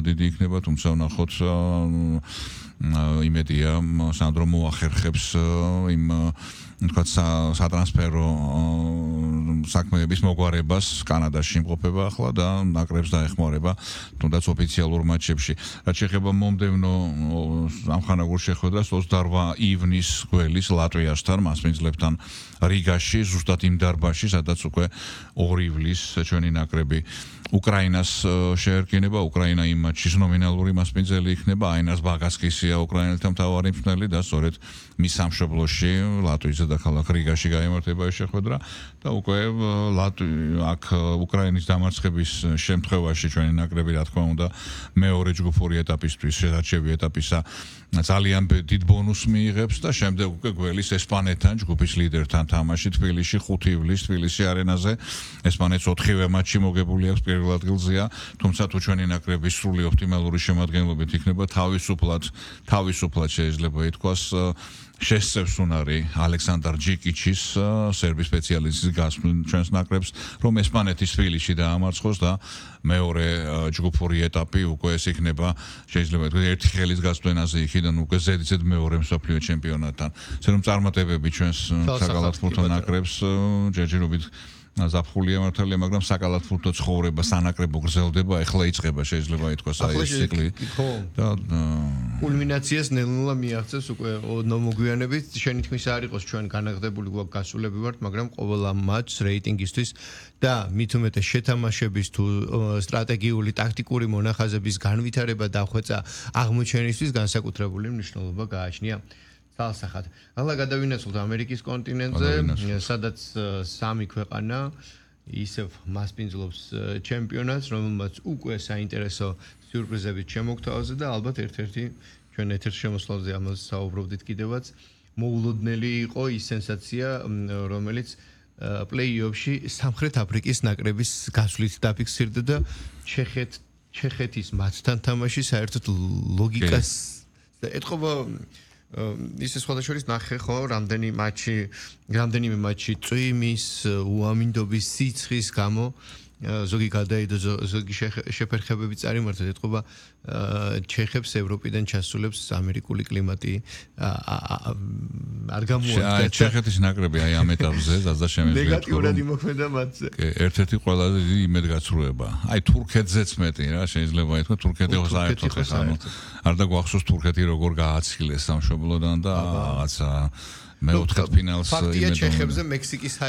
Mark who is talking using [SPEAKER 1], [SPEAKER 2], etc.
[SPEAKER 1] დიდი იქნება, თუმცა ვნახოთ იმედია სანდრო მოახერხებს იმ თქვა სატრანსფერო საქმეების მოგვარებას კანადაში იმყოფება ახლა და ნაკრებს დაეხმარება თუნდაც ოფიციალურ მატჩებში. რაც შეეხება მომდევნო ამხანაგურ შეხვედრას 28 ივნის გველის ლატვიასთან მასპინძლებთან რიგაში, ზუსტად იმ დარბაზში, სადაც უკვე 2 ივლის ჩვენი ნაკრები უკრაინას შეერკინება. უკრაინა იმ მატჩის ნომინალური მასპინძელი იქნება. აინას ბაგასკისია უკრაინელთა მთავარი მწვრთნელი და სწორედ მის სამშობლოში ლატვიის დედაქალაქ რიგაში გაიმართება ეს შეხვედრა და უკვე აქ უკრაინის დამარცხების შემთხვევაში ჩვენი ნაკრები რა თქმა უნდა მეორე ჯგუფური ეტაპისთვის შესარჩევი ეტაპისა ძალიან დიდ ბონუსს მიიღებს და შემდეგ უკვე გველის ესპანეთთან ჯგუფის ლიდერთან თამაში თბილისში 5 ივლის თბილისის არენაზე. ესპანეთს 4-ვე მატჩი მოგებული აქვს პირველ ადგილზეა, თუმცა თუ ჩვენი ნაკრები სრული ოპტიმალური შემადგენლობით იქნება თავისუფლად შეიძლება ითქვას შესწევს უნარი ალექსანდრ ჯიკიჩის სერბი სპეციალისტის გასვლით ჩვენს ნაკრებს, რომ ესპანეთის თბილისში დაამარცხოს და მეორე ჯგუფური ეტაპი უკვე ეს იქნება შეიძლება ითქვას ერთი ხელის გასვენაზე იქიდან უკვე ზედიზედ მეორე მსოფლიო ჩემპიონატთან. ასე რომ წარმატებები ჩვენს საკალათბურთო ნაკრებს ჯერჯერობით ზაფხულია მართალია, მაგრამ საკალათბურთო ცხოვრება სანაკრებო გრძელდება, ეხლა იწყება შეიძლება ითქვას აი ეს ციკლი. და
[SPEAKER 2] კულმინაციას ნელ-ნელა მიაღწევს უკვე მოგვიანებით. შენი თქმის არ იყოს ჩვენ განაღდებული გვაქვს გასულები ვართ, მაგრამ ყოველ ამ მატჩს რეიტინგისთვის და მით უმეტეს შეთამაშების თუ სტრატეგიული ტაქტიკური მონახაზების განვითარება და ხვეწა აღმოჩენისთვის განსაკუთრებული მნიშვნელობა გააჩნია. Salsahat. Alla გადავინაცვლოთ ამერიკის კონტინენტზე, სადაც 3 ქვეყანა ისევ მასპინძლობს ჩემპიონატს, რომელმაც უკვე საინტერესო სიურპრიზებით შემოგთავაზა და ალბათ ერთ-ერთი ჩვენ ეთერ შემოსვლაზე ამას საუბრობდით კიდევაც მოულოდნელი იყო ის სენსაცია, რომელიც პლეი-ოფში სამხრეთ აფრიკის ნაკრების გასვლით დაფიქსირდა და ჩეხეთის მათთან თამაში საერთოდ ლოგიკას ეთყობა ის სხვადასხვა ნახე ხო რამდენიმე მატჩი წვიმის უამინდობის სიცხის გამო ზოგი გადაიდო ზოგი შეფერხებები წარიმართა ეთყობა ჩეხებს ევროპიდან ჩასულებს ამერიკული კლიმატი არ გამოაჩნდა
[SPEAKER 1] ჩეხეთის ნაკრები აი ამ ეტაპზე ზაზა შემეძლია
[SPEAKER 2] ნეგატიურად იმოქმედა მათზე
[SPEAKER 1] ერთ-ერთი ყველაზე დიდი იმედგაცრუება აი თურქეთზეც მეტი რა შეიძლება ითქვა თურქეთი საერთოდ არ დაგვახსოვს თურქეთი როგორ გააცილეს სამშობლოდან და რაღაცა მეოთხედ ფინალს
[SPEAKER 2] ფაქტია ჩეხებზე მექსიკის